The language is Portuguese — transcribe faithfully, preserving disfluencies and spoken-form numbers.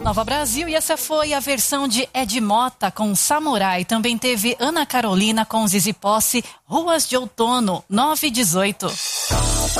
Nova Brasil, e essa foi a versão de Ed Mota com Samurai. Também teve Ana Carolina com Zizi Posse, Ruas de Outono, nove e dezoito.